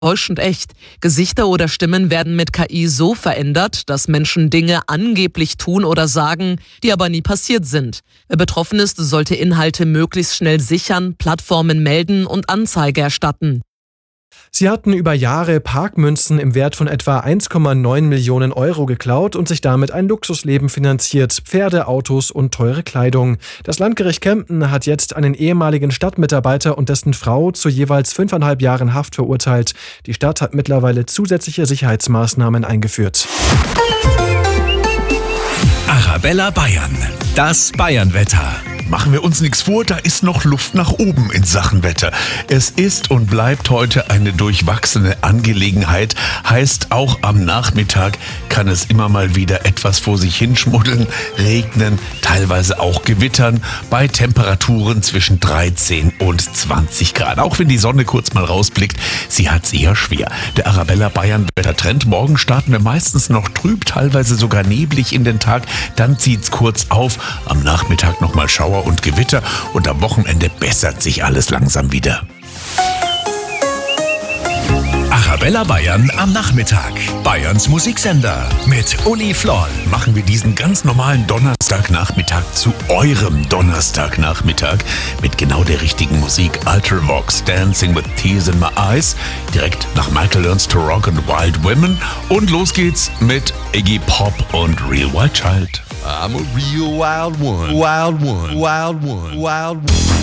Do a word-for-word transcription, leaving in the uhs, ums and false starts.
Täuschend echt. Gesichter oder Stimmen werden mit K I so verändert, dass Menschen Dinge angeblich tun oder sagen, die aber nie passiert sind. Wer betroffen ist, sollte Inhalte möglichst schnell sichern, Plattformen melden und Anzeige erstatten. Sie hatten über Jahre Parkmünzen im Wert von etwa eins Komma neun Millionen Euro geklaut und sich damit ein Luxusleben finanziert, Pferde, Autos und teure Kleidung. Das Landgericht Kempten hat jetzt einen ehemaligen Stadtmitarbeiter und dessen Frau zu jeweils fünfeinhalb Jahren Haft verurteilt. Die Stadt hat mittlerweile zusätzliche Sicherheitsmaßnahmen eingeführt. Arabella Bayern, das Bayernwetter. Machen wir uns nichts vor, da ist noch Luft nach oben in Sachen Wetter. Es ist und bleibt heute eine durchwachsene Angelegenheit. Heißt, auch am Nachmittag kann es immer mal wieder etwas vor sich hinschmuddeln, regnen, teilweise auch gewittern, bei Temperaturen zwischen dreizehn und zwanzig Grad. Auch wenn die Sonne kurz mal rausblickt, sie hat's eher schwer. Der Arabella Bayern Wettertrend. Morgen starten wir meistens noch trüb, teilweise sogar neblig in den Tag. Dann zieht's kurz auf. Am Nachmittag nochmal Schauer und Gewitter und am Wochenende bessert sich alles langsam wieder. Arabella Bayern am Nachmittag. Bayerns Musiksender mit Uli Floll. Machen wir diesen ganz normalen Donnerstagnachmittag zu eurem Donnerstagnachmittag mit genau der richtigen Musik. Ultravox, Dancing with Tears in My Eyes. Direkt nach Michael Learns to Rock and Wild Women. Und los geht's mit Iggy Pop und Real Wild Child. I'm a real wild one, wild one, wild one, wild one.